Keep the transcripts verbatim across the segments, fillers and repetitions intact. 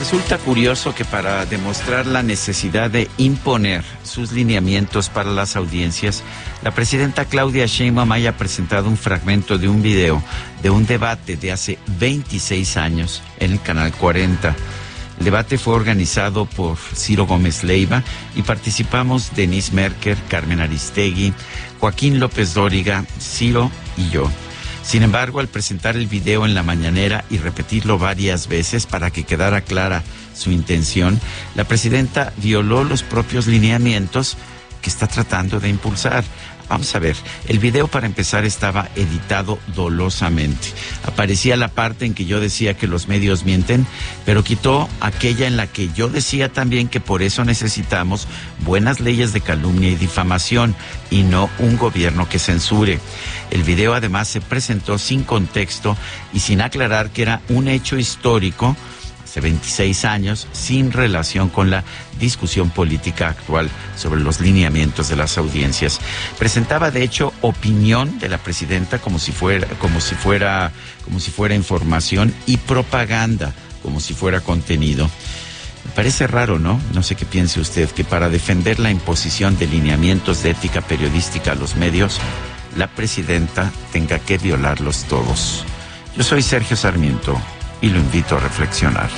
Resulta curioso que para demostrar la necesidad de imponer sus lineamientos para las audiencias, la presidenta Claudia Sheinbaum haya presentado un fragmento de un video de un debate de hace veintiséis años en el Canal cuarenta. El debate fue organizado por Ciro Gómez Leiva y participamos Denise Merker, Carmen Aristegui, Joaquín López Dóriga, Ciro y yo. Sin embargo, al presentar el video en la mañanera y repetirlo varias veces para que quedara clara su intención, la presidenta violó los propios lineamientos que está tratando de impulsar. Vamos a ver, el video para empezar estaba editado dolosamente. Aparecía la parte en que yo decía que los medios mienten, pero quitó aquella en la que yo decía también que por eso necesitamos buenas leyes de calumnia y difamación y no un gobierno que censure. El video además se presentó sin contexto y sin aclarar que era un hecho histórico hace veintiséis años, sin relación con la discusión política actual sobre los lineamientos de las audiencias. Presentaba, de hecho, opinión de la presidenta como si fuera, como si fuera, como si fuera información y propaganda como si fuera contenido. Me parece raro, ¿no? No sé qué piense usted, que para defender la imposición de lineamientos de ética periodística a los medios, la presidenta tenga que violarlos todos. Yo soy Sergio Sarmiento y lo invito a reflexionar.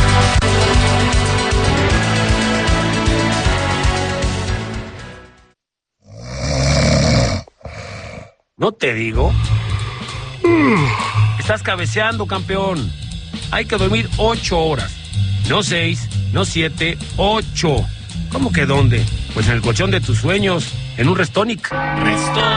¿No te digo? Estás cabeceando, campeón. Hay que dormir ocho horas. No seis, no siete, ocho. ¿Cómo que dónde? Pues en el colchón de tus sueños, en un Restonic. Restonic.